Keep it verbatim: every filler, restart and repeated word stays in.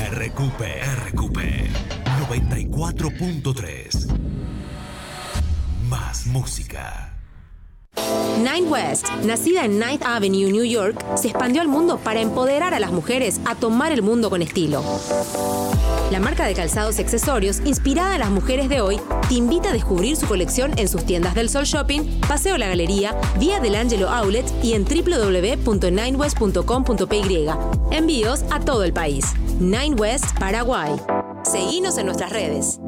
R Q P, R Q P noventa y cuatro punto tres. Más música. Nine West, nacida en Ninth Avenue, New York, se expandió al mundo para empoderar a las mujeres a tomar el mundo con estilo. La marca de calzados y accesorios, inspirada en las mujeres de hoy, te invita a descubrir su colección en sus tiendas del Sol Shopping, Paseo La Galería, Vía del Ángelo Outlet y en w w w punto nine west punto com punto p y. Envíos a todo el país. Nine West, Paraguay. Seguinos en nuestras redes.